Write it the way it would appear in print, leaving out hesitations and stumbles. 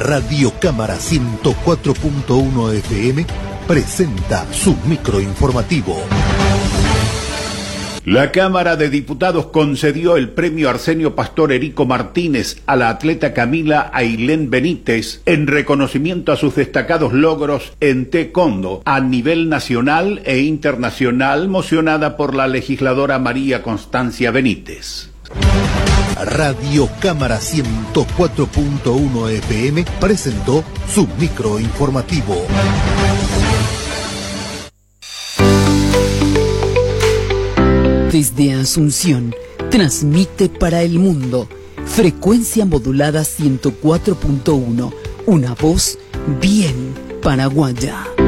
Radio Cámara 104.1 FM presenta su microinformativo. La Cámara de Diputados concedió el premio Arsenio Pastor Erico Martínez a la atleta Camila Ailén Benítez en reconocimiento a sus destacados logros en taekwondo a nivel nacional e internacional, mocionada por la legisladora María Constancia Benítez. Radio Cámara 104.1 FM presentó su microinformativo. Desde Asunción, transmite para el mundo, frecuencia modulada 104.1, una voz bien paraguaya.